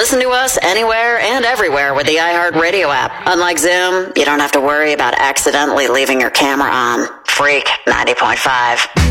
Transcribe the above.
Listen to us anywhere and everywhere with the iHeartRadio app. Unlike Zoom, you don't have to worry about accidentally leaving your camera on. Freak 90.5.